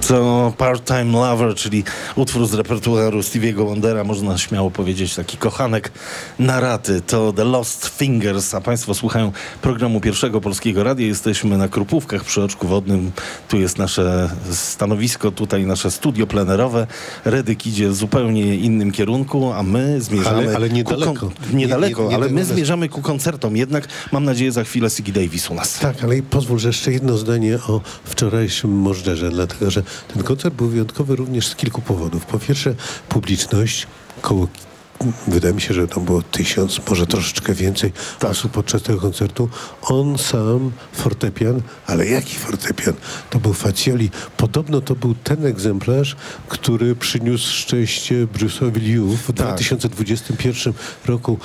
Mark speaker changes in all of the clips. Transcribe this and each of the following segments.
Speaker 1: To Part-Time Lover, czyli utwór z repertuaru Stevie'ego Wondera, można śmiało powiedzieć, taki kochanek na raty. To The Lost Fingers, a Państwo słuchają programu Pierwszego Polskiego Radia. Jesteśmy na Krupówkach przy Oczku Wodnym. Tu jest nasze stanowisko, tutaj nasze studio plenerowe. Redyk idzie w zupełnie innym kierunku, a my zmierzamy...
Speaker 2: Ale niedaleko.
Speaker 1: Niedaleko, ale my zmierzamy ku koncertom. Jednak mam nadzieję za chwilę Siggy Davis u nas.
Speaker 2: Tak, ale pozwól, że jeszcze jedno zdanie o wczorajszym Możdżerze, dlatego że ten koncert był wyjątkowy również z kilku powodów. Po pierwsze, publiczność, wydaje mi się, że to było 1000, może troszeczkę więcej osób podczas tego koncertu. On sam, fortepian, ale jaki fortepian? To był Fazioli. Podobno to był ten egzemplarz, który przyniósł szczęście Bruce'owi Liu w 2021 roku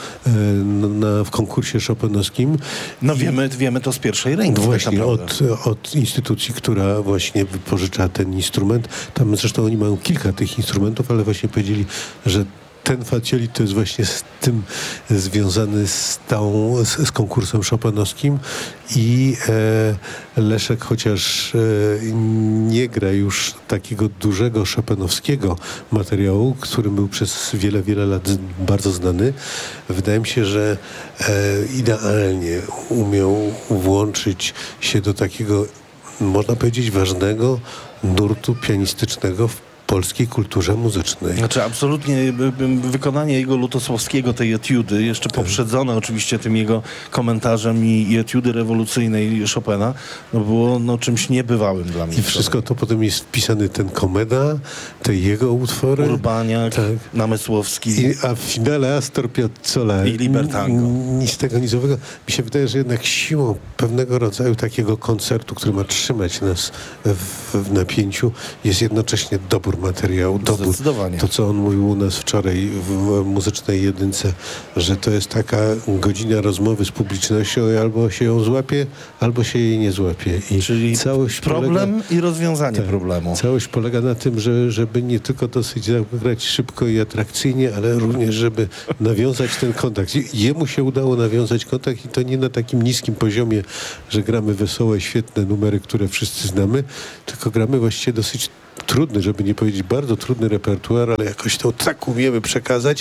Speaker 2: w konkursie chopinowskim.
Speaker 1: No wiemy to z pierwszej ręki.
Speaker 2: Właśnie, od instytucji, która właśnie wypożycza ten instrument. Tam zresztą oni mają kilka tych instrumentów, ale właśnie powiedzieli, że ten Fazioli to jest właśnie z tym związany z konkursem chopinowskim i Leszek, chociaż nie gra już takiego dużego chopinowskiego materiału, który był przez wiele, wiele lat bardzo znany, wydaje mi się, że idealnie umiał włączyć się do takiego, można powiedzieć, ważnego nurtu pianistycznego w polskiej kulturze muzycznej.
Speaker 1: Znaczy absolutnie wykonanie jego lutosławskiego, tej etiudy, jeszcze poprzedzone oczywiście tym jego komentarzem i etiudy rewolucyjnej Chopina, było czymś niebywałym dla mnie.
Speaker 2: I wszystko to potem jest wpisany ten komeda, te jego utwory.
Speaker 1: Urbaniak, Namysłowski.
Speaker 2: A w finale Astor Piazzolla
Speaker 1: i Libertango.
Speaker 2: Nic tego, nic owego. Mi się wydaje, że jednak siłą pewnego rodzaju takiego koncertu, który ma trzymać nas w napięciu, jest jednocześnie dobór materiału, to co on mówił u nas wczoraj w Muzycznej Jedynce, że to jest taka godzina rozmowy z publicznością i albo się ją złapie, albo się jej nie złapie.
Speaker 1: Czyli całość problem i rozwiązanie problemu.
Speaker 2: Całość polega na tym, żeby nie tylko dosyć zagrać szybko i atrakcyjnie, ale również, żeby nawiązać ten kontakt. Jemu się udało nawiązać kontakt i to nie na takim niskim poziomie, że gramy wesołe, świetne numery, które wszyscy znamy, tylko gramy właściwie dosyć trudny, żeby nie powiedzieć bardzo trudny repertuar, ale jakoś to tak umiemy przekazać,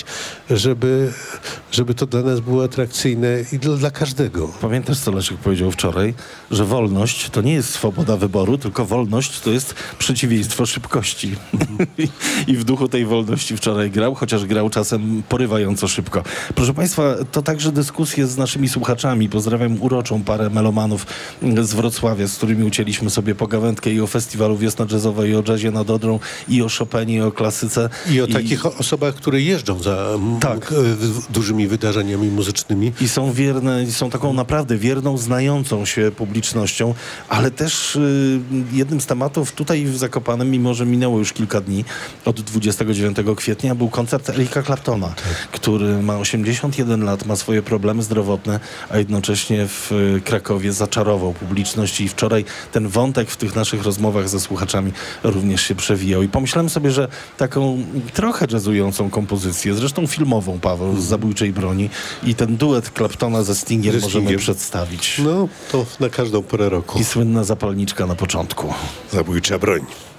Speaker 2: żeby to dla nas było atrakcyjne i dla każdego.
Speaker 1: Pamiętasz, co Leszek powiedział wczoraj, że wolność to nie jest swoboda wyboru, tylko wolność to jest przeciwieństwo szybkości. I w duchu tej wolności wczoraj grał, chociaż grał czasem porywająco szybko. Proszę Państwa, to także dyskusje z naszymi słuchaczami. Pozdrawiam uroczą parę melomanów z Wrocławia, z którymi ucięliśmy sobie pogawędkę i o festiwalu Wiosna Jazzowa, i o jazzie nad Odrą, i o Chopinie, i o klasyce.
Speaker 2: I o takich osobach, które jeżdżą za dużymi wydarzeniami muzycznymi.
Speaker 1: I są wierne, i są taką naprawdę wierną, znającą się publicznością, ale też jednym z tematów tutaj w Zakopanem, mimo że minęło już kilka dni, od 29 kwietnia był koncert Erika Claptona, który ma 81 lat, ma swoje problemy zdrowotne, a jednocześnie w Krakowie zaczarował publiczność i wczoraj ten wątek w tych naszych rozmowach ze słuchaczami również się przewijał. I pomyślałem sobie, że taką trochę jazzującą kompozycję, zresztą filmową, Paweł, z Zabójczej Broni, i ten duet Claptona ze Stingiem możemy przedstawić.
Speaker 2: No, to na każdą porę roku.
Speaker 1: I słynna zapalniczka na początku.
Speaker 2: Zabójcza broń.